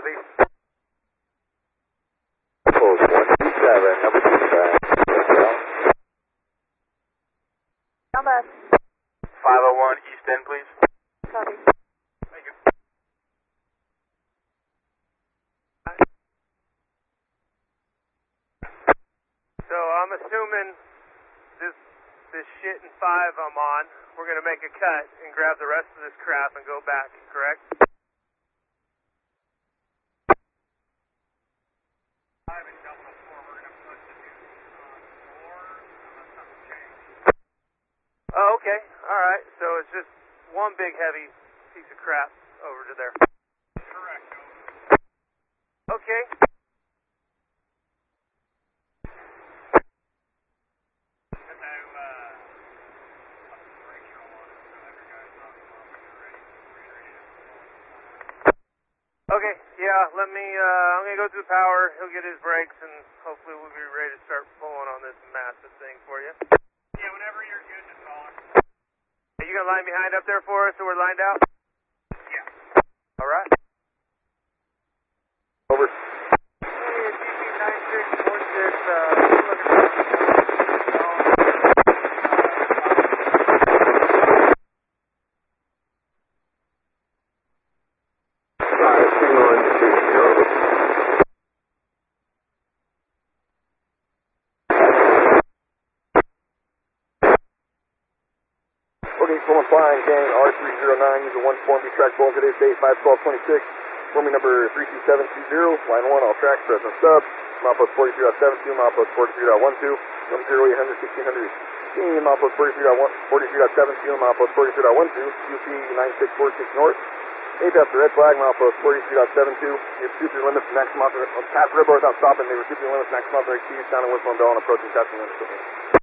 copy. Post 127, number 25. Down back. 501 East End, please. Copy. Thank you. So I'm assuming this shit in 5 I'm on, we're going to make a cut and grab the rest of this crap and go back, correct? Oh, okay. Alright, so it's just one big heavy piece of crap over to there. Correct. Okay. Okay, yeah, let me, I'm going to go through power, he'll get his brakes, and hopefully we'll be ready to start pulling on this massive thing for you. Yeah, whenever you're good, just call her. Are you going to line behind up there for us so we're lined out? Yeah. Alright. Over. Hey, GP9646, Okay, someone flying, gang R309, user 1 form, be tracked ball today's date 5/12/26, forming number 32720, line 1, all tracks, present sub, milepost 43.72, milepost 43.12, from 0800 1600, milepost 43.72, milepost 43.12, QC 9646 north, APS the red flag, milepost 43.72, your super limits maximum, pass red bar without stopping, they were super limits maximum authorized speed, sound and whistle and bell, and approaching testing limits.